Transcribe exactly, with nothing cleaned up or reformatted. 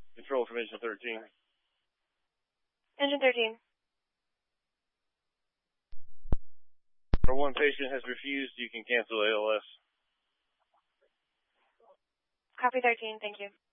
Control from engine thirteen. Engine thirteen. For one patient has refused, you can cancel A L S. Copy thirteen, thank you.